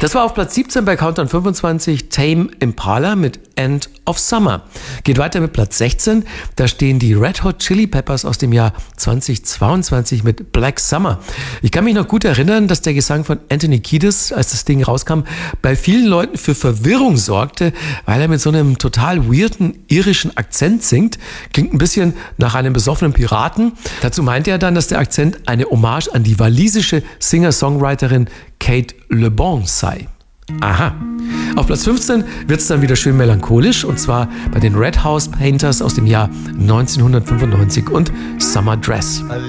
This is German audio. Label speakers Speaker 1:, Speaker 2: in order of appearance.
Speaker 1: Das war auf Platz 17 bei Countdown 25 Tame Impala mit End of Summer. Geht weiter mit Platz 16. Da stehen die Red Hot Chili Peppers aus dem Jahr 2022 mit Black Summer. Ich kann mich noch gut erinnern, dass der Gesang von Anthony Kiedis, als das Ding rauskam, bei vielen Leuten für Verwirrung sorgte, weil er mit so einem total weirden irischen Akzent singt. Klingt ein bisschen nach einem besoffenen Piraten. Dazu meinte er dann, dass der Akzent eine Hommage an die walisische Singer-Songwriterin Kate Le Bon sei. Aha. Auf Platz 15 wird es dann wieder schön melancholisch, und zwar bei den Red House Painters aus dem Jahr 1995 und Summer Dress.